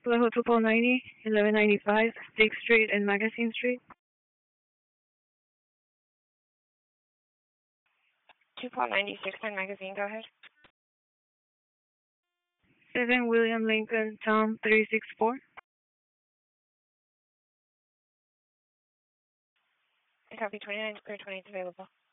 Level 2490, 1195, 6th Street and Magazine Street. 2496 and Magazine, go ahead. 7 William Lincoln, Tom 364. Copy 29 Square 20 is available.